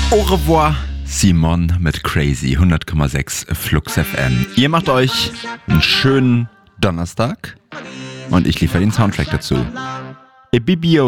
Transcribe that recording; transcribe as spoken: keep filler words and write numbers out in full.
Au revoir, Simon mit Crazy, hundert Komma sechs Flux F M. Ihr macht euch einen schönen Donnerstag und ich liefere den Soundtrack dazu. E Bibio